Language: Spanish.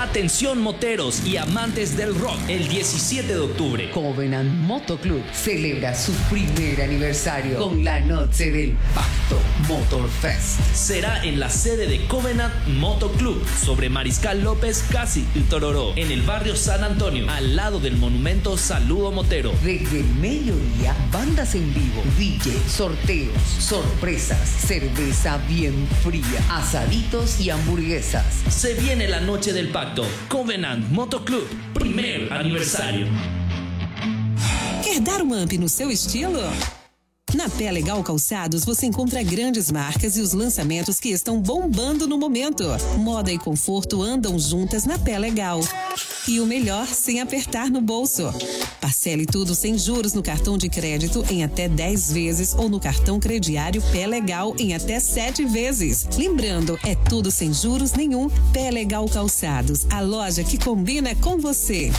Atención moteros y amantes del rock, el 17 de octubre. Covenant Motoclub celebra su primer aniversario con la Noche del Pacto Motorfest. Será en la sede de Covenant Motoclub, sobre Mariscal López, Casi y Tororó, en el barrio San Antonio, al lado del monumento Saludo Motero. Desde el mediodía, bandas en vivo, DJ, sorteos, sorpresas, cerveza bien fría, asaditos y hamburguesas. Se viene la Noche del Pacto. Covenant Motoclub, primer aniversário. Quer dar um up no seu estilo? Na Pé Legal Calçados você encontra grandes marcas e os lançamentos que estão bombando no momento. Moda e conforto andam juntas na Pé Legal. E o melhor, sem apertar no bolso. Parcele tudo sem juros no cartão de crédito em até 10 vezes ou no cartão crediário Pé Legal em até 7 vezes. Lembrando, é tudo sem juros nenhum. Pé Legal Calçados, a loja que combina com você.